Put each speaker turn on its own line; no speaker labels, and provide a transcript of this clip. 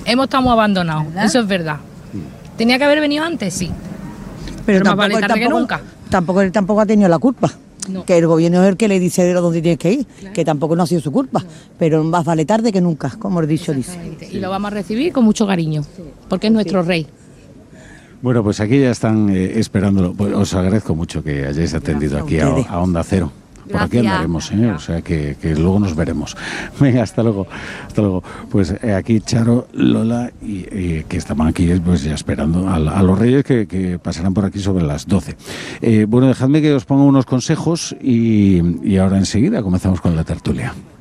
hemos estado muy abandonados, eso es verdad. ¿Tenía que haber venido antes? Sí. Pero más vale tarde que nunca.
Tampoco ha tenido la culpa.
No.
Que el gobierno es el que le dice a dónde tienes que ir, claro. Que tampoco no ha sido su culpa, pero más vale tarde que nunca, como el dicho dice.
Y lo vamos a recibir con mucho cariño, porque es nuestro rey.
Bueno, pues aquí ya están esperándolo. Pues os agradezco mucho que hayáis atendido aquí a Onda Cero. Por aquí andaremos, o sea que luego nos veremos. Venga, hasta luego. Pues aquí Charo, Lola y que estaban aquí pues ya esperando a los reyes que pasarán por aquí sobre las 12. Bueno, dejadme que os ponga unos consejos y ahora enseguida comenzamos con la tertulia.